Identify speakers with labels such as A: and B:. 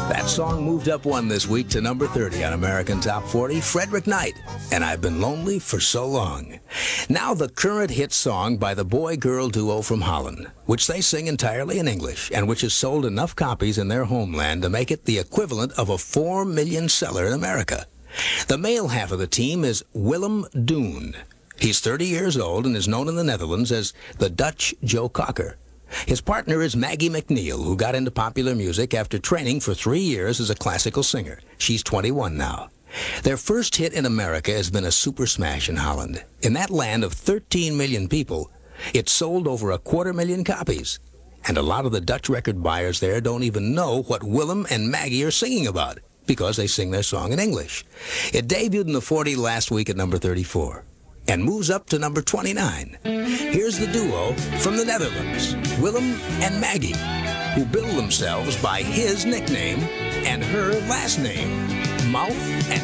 A: That song moved up one this week to number 30 on American Top 40, Frederick Knight, and I've been lonely for so long. Now the current hit song by the boy-girl duo from Holland, which they sing entirely in English, and which has sold enough copies in their homeland to make it the equivalent of a 4 million seller in America. The male half of the team is Willem Doon. He's 30 years old and is known in the Netherlands as the Dutch Joe Cocker. His partner is Maggie McNeil, who got into popular music after training for 3 years as a classical singer. She's 21 now. Their first hit in America has been a super smash in Holland. In that land of 13 million people, it sold over 250,000 copies. And a lot of the Dutch record buyers there don't even know what Willem and Maggie are singing about, because they sing their song in English. It debuted in the 40 last week at number 34. And moves up to number 29. Here's the duo from the Netherlands, Willem and Maggie, who bill themselves by his nickname and her last name, Mouth and